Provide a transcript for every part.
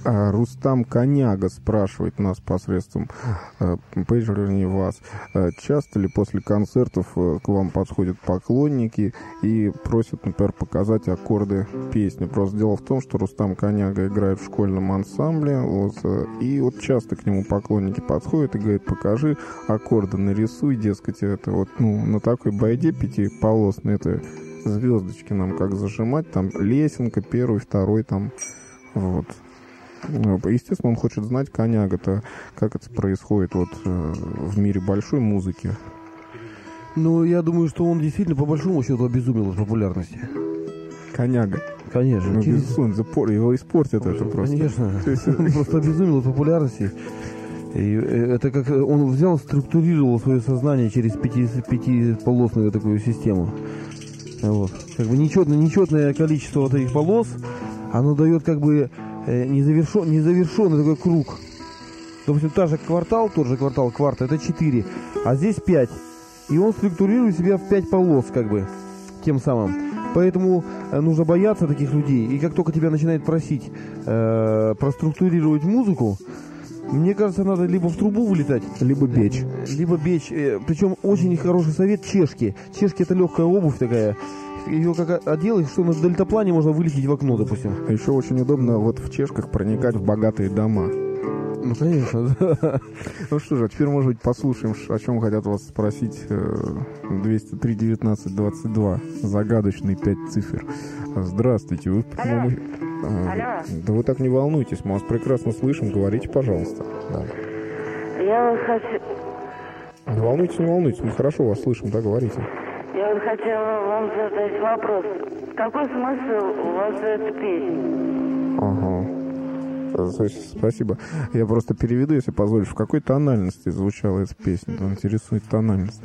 Рустам Коняга спрашивает нас посредством пейджера, вернее вас, часто ли после концертов к вам подходят поклонники и просят, например, показать аккорды песни? Просто дело в том, что Рустам Коняга играет в школьном ансамбле, вот, и вот часто к нему поклонники подходят и говорят: покажи аккорды, нарисуй, дескать, это вот, ну, на такой байде пятиполосной, это звездочки нам как зажимать, там лесенка, первый, второй, там, вот. Естественно, он хочет знать, Коняга-то, как это происходит вот в мире большой музыки. Ну, я думаю, что он действительно, по большому счету, обезумел от популярности. Коняга. Конечно. Ну, его испортит это просто. Конечно. Он просто обезумел от популярности. И это как он взял, структурировал свое сознание через пятиполосную такую систему. Вот. Как бы нечетное количество вот этих полос, оно дает как бы незавершенный такой круг. Допустим, тот же кварта, кварта, это 4, а здесь 5. И он структурирует себя в 5 полос, как бы, тем самым. Поэтому нужно бояться таких людей. И как только тебя начинает просить проструктурировать музыку, мне кажется, надо либо в трубу вылетать, либо бечь. Причем очень хороший совет — чешки. Чешки — это легкая обувь такая. Ее как оделаешь, что на дельтаплане можно вылететь в окно, допустим. А еще очень удобно вот в чешках проникать в богатые дома. Ну, конечно, да. Ну что же, а теперь, может быть, послушаем, о чем хотят вас спросить 203 19 22. Загадочные 5 цифр. Здравствуйте, вы в прямом... Алло. Да вы так не волнуйтесь, мы вас прекрасно слышим, говорите, пожалуйста. Да. Я вот хочу... Не волнуйтесь, мы хорошо вас слышим, да, говорите. Я вот хотела вам задать вопрос. Какой смысл у вас этой песни? Ага. Спасибо. Я просто переведу, если позволишь. В какой тональности звучала эта песня? Там интересует тональность.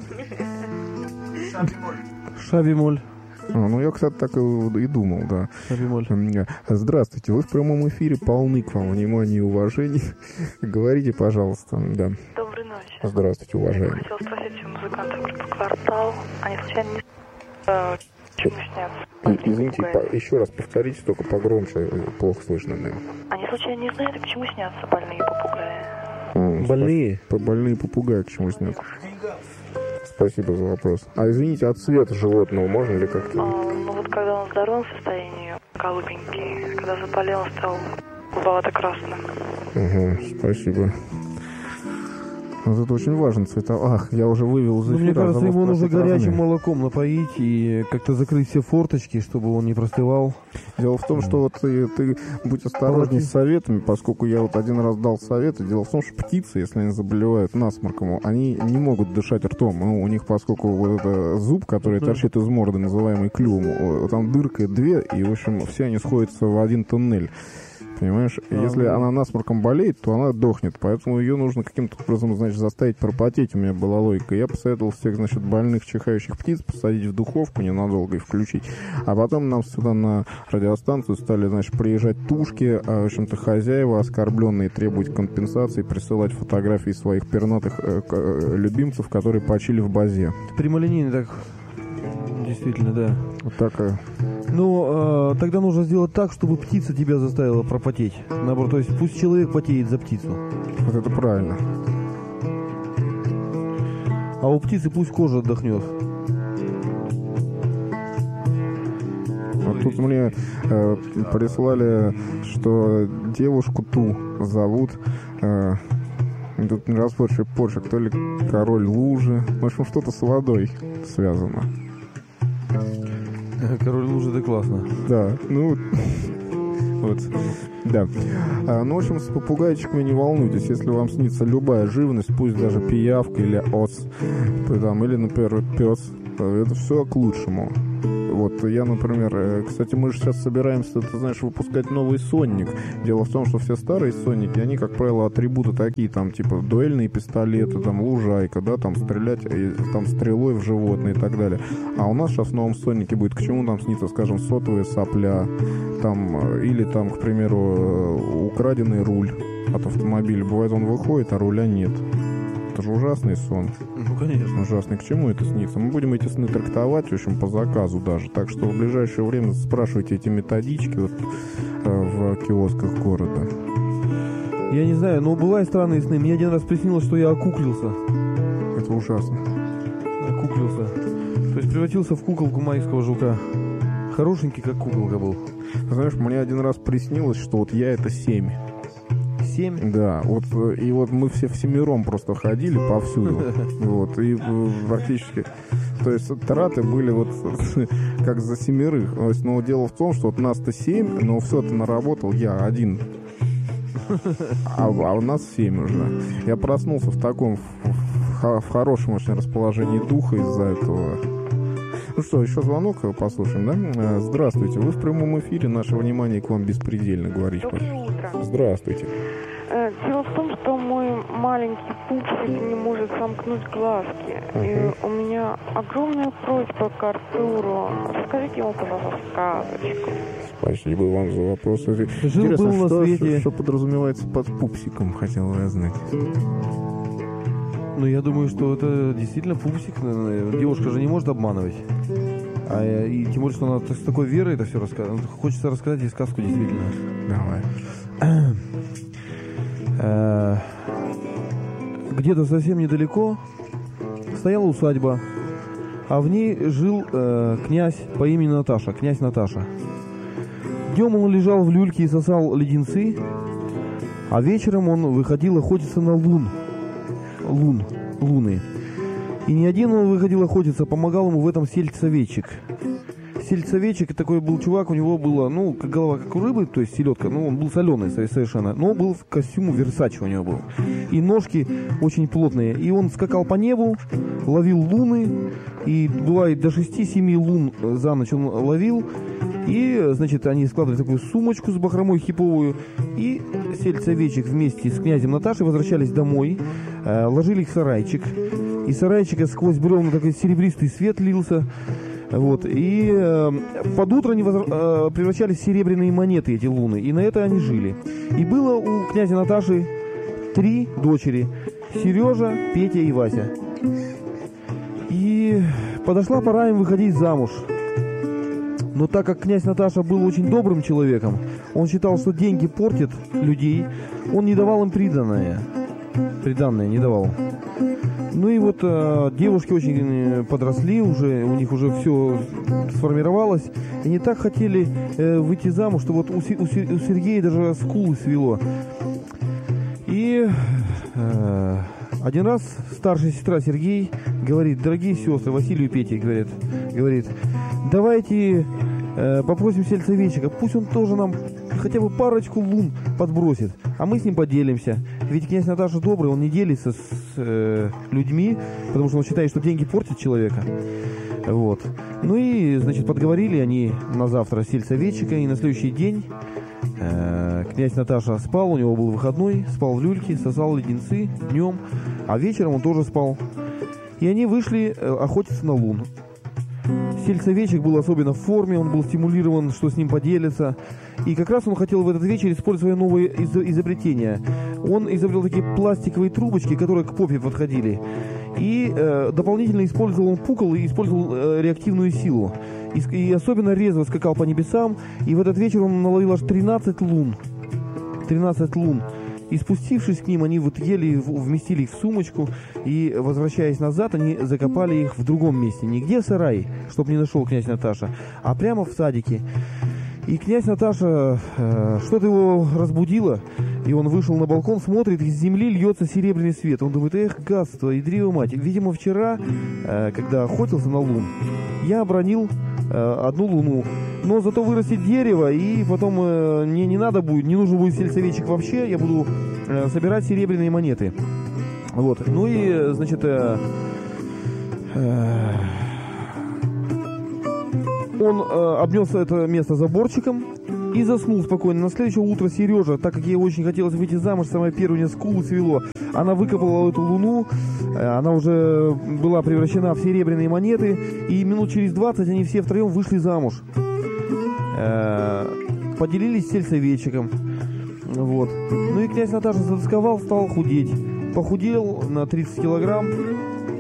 Ша-бемоль. Ну, я, кстати, так и думал, да. Ша-бемоль. Здравствуйте, вы в прямом эфире, полны к вам внимания и уважения. Говорите, пожалуйста, да. Доброй ночи. Здравствуйте, уважаемый. Я хотела спросить у музыкантов группы «Квартал». Они случайно не чему снятся? Извините, еще раз повторите, только погромче, плохо слышно, наверное. Они случайно не знают, к чему снятся больные попугаи? Больные? Больные попугаи к чему снятся? Спасибо за вопрос. А извините, от цвета животного можно ли как-то? Ну вот когда он в здоровом состоянии, голубенький, когда заболел, он стал голубовато-красным. Угу, спасибо. Вот это очень важно, цвета. Ах, я уже вывел из эфира. Мне кажется, его нужно горячим молоком напоить и как-то закрыть все форточки, чтобы он не простывал. Дело в том, что вот ты будь осторожней с советами, поскольку я вот один раз дал советы. Дело в том, что птицы, если они заболевают насморком, они не могут дышать ртом. Ну, у них, поскольку вот это зуб, который торчит из морды, называемый клювом, там дырка 2, и, в общем, все они сходятся в один туннель. Понимаешь, если она насморком болеет, то она дохнет, поэтому ее нужно каким-то образом, значит, заставить пропотеть, у меня была логика. Я посоветовал всех, значит, больных чихающих птиц посадить в духовку ненадолго и включить. А потом нам сюда на радиостанцию стали, значит, приезжать тушки, в общем-то, хозяева оскорбленные требовать компенсации, присылать фотографии своих пернатых любимцев, которые почили в базе. Прямолинейно так, действительно, да. Вот так. Ну, тогда нужно сделать так, чтобы птица тебя заставила пропотеть. Наоборот, то есть пусть человек потеет за птицу. Вот это правильно. А у птицы пусть кожа отдохнет. А тут мне прислали, что девушку ту зовут, тут неразборчивый почерк, то ли король лужи, в общем, что-то с водой связано. Король лужи, это классно. Да, ну, вот, да. Ну, в общем, с попугайчиками не волнуйтесь, если вам снится любая живность, пусть даже пиявка или ос, там, или, например, пес, это все к лучшему. Вот, я, например, кстати, мы же сейчас собираемся, ты знаешь, выпускать новый сонник. Дело в том, что все старые сонники, они, как правило, атрибуты такие, там, типа, дуэльные пистолеты, там, лужайка, да, там, стрелять, там, стрелой в животное и так далее. А у нас сейчас в новом соннике будет, к чему нам снится, скажем, сотовая сопля, там, или, там, к примеру, украденный руль от автомобиля. Бывает, он выходит, а руля нет. Это же ужасный сон. Ну, конечно. Ужасный. К чему это снится? Мы будем эти сны трактовать, в общем, по заказу даже. Так что в ближайшее время спрашивайте эти методички вот, в киосках города. Я не знаю, но бывают странные сны. Мне один раз приснилось, что я окуклился. Это ужасно. Окуклился. То есть превратился в куколку майского жука. Хорошенький, как куколка был. Знаешь, мне один раз приснилось, что вот я это 7. 7? Да, вот, и вот мы все всемиром просто ходили повсюду. Вот, и практически... То есть траты были вот как за 7. То есть, но дело в том, что вот нас-то 7, но все-то наработал я один. А у нас 7 уже. Я проснулся в таком, в хорошем очень расположении духа из-за этого. Ну что, еще звонок послушаем, да? Здравствуйте, вы в прямом эфире, наше внимание к вам беспредельно, говорить. Доброе утро. Здравствуйте. Дело в том, что мой маленький пупсик не может сомкнуть глазки. И у меня огромная просьба к Артуру. Расскажите ему, пожалуйста, сказочку. Спасибо вам за вопрос. Жил-был на свете. Что подразумевается под пупсиком, хотел я знать. Ну, я думаю, что это действительно пупсик. Девушка же не может обманывать. И тем более, что она с такой верой это все рассказывает. Хочется рассказать ей сказку, действительно. Давай. Где-то совсем недалеко стояла усадьба, а в ней жил князь по имени Наташа, князь Наташа. Днем он лежал в люльке и сосал леденцы, а вечером он выходил охотиться на луны. И не один он выходил охотиться, помогал ему в этом сельдь-советчик. Сельдь-советчик такой был чувак, у него было, ну, как голова, как у рыбы, то есть селедка, ну, он был соленый совершенно, но был в костюме Версаче у него был. И ножки очень плотные. И он скакал по небу, ловил луны, и бывает до 6-7 лун за ночь он ловил. И, значит, они складывали такую сумочку с бахромой хиповую, и сельдь-советчик вместе с князем Наташей возвращались домой, ложили их в сарайчик. Из сарайчика сквозь бревна такой серебристый свет лился. Вот, и под утро они превращались в серебряные монеты, эти луны, и на это они жили. И было у князя Наташи 3 дочери: Сережа, Петя и Вася. И подошла пора им выходить замуж. Но так как князь Наташа был очень добрым человеком, он считал, что деньги портят людей, он не давал им приданное не давал. Ну и вот девушки очень подросли уже, у них уже все сформировалось. И они так хотели выйти замуж, что вот у Сергея даже скулы свело. И один раз старшая сестра Сергей говорит: дорогие сестры, Василию и Пете, говорит, давайте попросим сельдь-советчика, пусть он тоже нам хотя бы парочку лун подбросит, а мы с ним поделимся. Ведь князь Наташа добрый, он не делится с людьми, потому что он считает, что деньги портят человека. Вот. Ну и, значит, подговорили они на завтра сельдь-советчика, и на следующий день князь Наташа спал, у него был выходной, спал в люльке, сосал леденцы днем, а вечером он тоже спал. И они вышли охотиться на лун. Сельдь-советчик был особенно в форме, он был стимулирован, что с ним поделиться. И как раз он хотел в этот вечер использовать свое новое изобретение. Он изобрел такие пластиковые трубочки, которые к попе подходили. И дополнительно использовал он пукол и использовал реактивную силу. И особенно резво скакал по небесам. И в этот вечер он наловил аж 13 лун. 13 лун. И спустившись к ним, они вот еле вместили их в сумочку. И, возвращаясь назад, они закопали их в другом месте. Не где в сарае, чтобы не нашел князь Наташа, а прямо в садике. И князь Наташа, что-то его разбудило, и он вышел на балкон, смотрит, из земли льется серебряный свет. Он думает: эх, гадство, ядрева мать. Видимо, вчера, когда охотился на лун, я обронил одну луну. Но зато вырастет дерево, и потом мне не надо будет, не нужен будет сельдь-советчик вообще, я буду собирать серебряные монеты. Вот. Ну и, значит, он обнес это место заборчиком и заснул спокойно. На следующее утро Сережа, так как ей очень хотелось выйти замуж, самое первое, у нее скулы свело, она выкопала эту луну, она уже была превращена в серебряные монеты, и минут через 20 они все втроем вышли замуж. Поделились с сельдь-советчиком. Вот. Ну и князь Наташа затасковал, стал худеть. Похудел на 30 килограмм.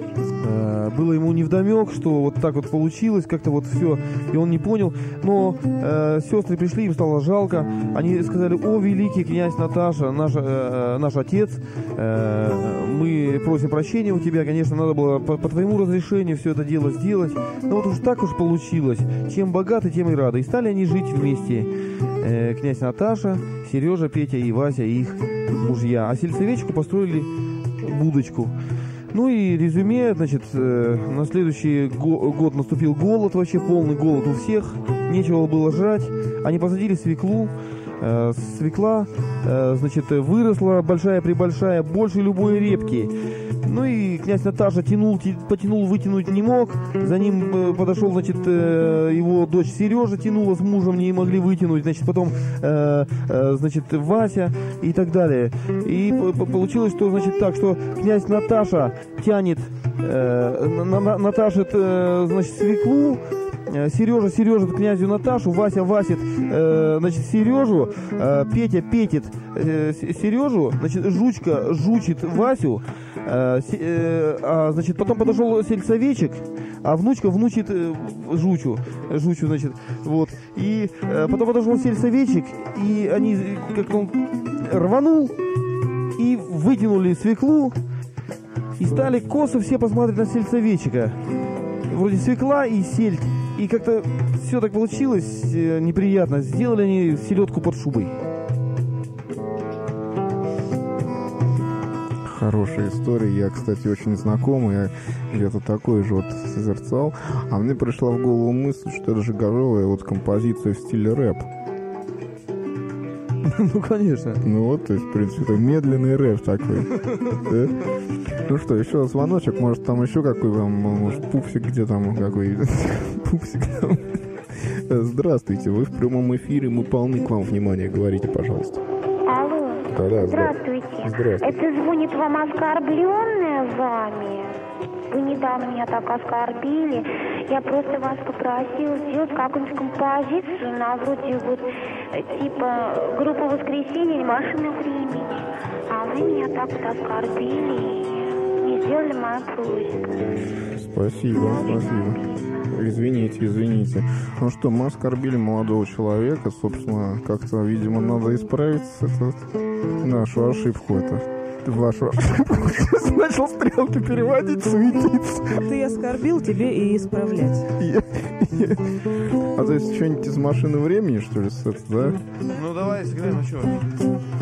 Было ему невдомек, что вот так вот получилось, как-то вот все, и он не понял. Но сестры пришли, им стало жалко. Они сказали: о, великий князь Наташа, наш отец, мы просим прощения у тебя, конечно, надо было по твоему разрешению все это дело сделать. Но вот уж так уж получилось. Чем богаты, тем и рады. И стали они жить вместе. Князь Наташа, Сережа, Петя и Вася, их мужья. А сельсовечку построили будочку. Ну и резюме, значит, на следующий год наступил голод, вообще полный голод у всех, нечего было жрать. Они посадили свеклу, свекла, значит, выросла большая-пребольшая, больше любой репки. Ну и князь Наташа потянул, вытянуть не мог. За ним подошел, значит, его дочь Сережа тянула с мужем, не могли вытянуть. Значит, потом, значит, Вася и так далее. И получилось, что, значит, так, что князь Наташа тянет, Наташа, значит, свеклу, Сережа князю Наташу, Вася васит, значит, Сережу, Петя петит Сережу, значит, Жучка жучит Васю, значит, потом подошел сельсоветчик, а внучка внучит Жучу, значит, вот. И потом подошел сельсоветчик, и они как-то он рванул и вытянули свеклу, и стали косо все посмотреть на сельсоветчика. Вроде свекла и сельдь. И как-то все так получилось неприятно. Сделали они селедку под шубой. Хорошая история. Я, кстати, очень знакомый. Я где-то такой же вот созерцал. А мне пришла в голову мысль, что это же горовая вот композиция в стиле рэп. Ну, конечно. Ну вот, то есть, в принципе, это медленный рэп такой. Ну что, еще звоночек, может, там еще какой вам, может, пупсик где там, какой пупсик там. Здравствуйте, вы в прямом эфире, мы полны к вам внимания, говорите, пожалуйста. Алло. Да-да, Здравствуйте. Здравствуйте. Это звонит вам оскорбленная вами? Вы недавно меня так оскорбили. Я просто вас попросила сделать какую-нибудь композицию на вроде вот типа группа «Воскресенье» или «Машина времени». А вы меня так вот оскорбили и не сделали мою просьбу. Спасибо. Извините. Ну что, мы оскорбили молодого человека, собственно, как-то, видимо, надо исправить нашу ошибку. Вашу ошибку. Начал стрелки переводить, суетиться. Ты оскорбил, тебе и исправлять. А то есть что-нибудь из «Машины времени, что ли, да? Ну давай сыграем, а что?